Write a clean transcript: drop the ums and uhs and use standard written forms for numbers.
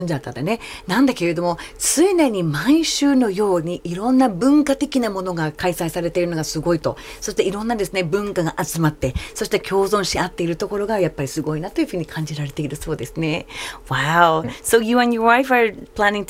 じゃったでね。なんだけれども、常に毎週のようにいろんな文化的なものが開催されているのがすごいと。そしていろんなですね、文化が集まって、そして共存し合っているところがやっぱりすごいなというふうに感じられているそうですね。Wow. So you and your wife are planning